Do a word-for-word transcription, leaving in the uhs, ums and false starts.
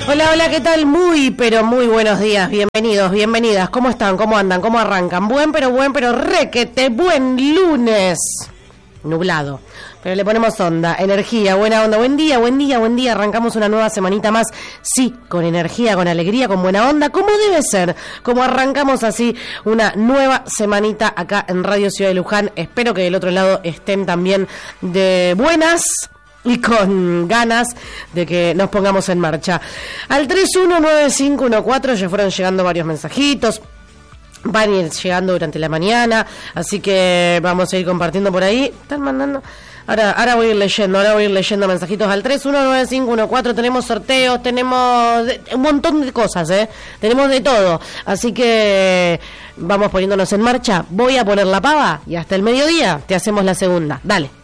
Hola, hola, ¿qué tal? Muy, pero muy buenos días, bienvenidos, bienvenidas. ¿Cómo están? ¿Cómo andan? ¿Cómo arrancan? Buen, pero buen, pero requete, buen lunes. Nublado, pero le ponemos onda, energía, buena onda, buen día, buen día, buen día. Arrancamos una nueva semanita más, sí, con energía, con alegría, con buena onda, como debe ser, como arrancamos así una nueva semanita acá en Radio Ciudad de Luján. Espero que del otro lado estén también de buenas y con ganas de que nos pongamos en marcha. Al tres uno nueve cinco uno cuatro ya fueron llegando varios mensajitos, van a ir llegando durante la mañana, así que vamos a ir compartiendo por ahí. Están mandando, ahora ahora voy a ir leyendo, ahora voy a ir leyendo mensajitos al tres uno nueve cinco uno cuatro. Tenemos sorteos, tenemos un montón de cosas, eh, tenemos de todo, así que vamos poniéndonos en marcha. Voy a poner la pava y hasta el mediodía te hacemos la segunda, dale.